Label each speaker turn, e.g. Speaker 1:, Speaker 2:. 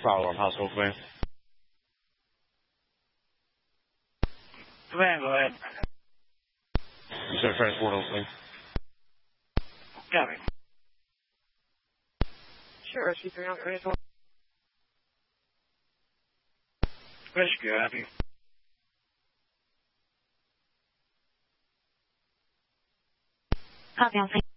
Speaker 1: fire alarm household command.
Speaker 2: Command, go ahead.
Speaker 1: You said transport on scene.
Speaker 2: Copy. Sure, rescue 300, rescue. Rescue, happy.
Speaker 3: Copy on scene.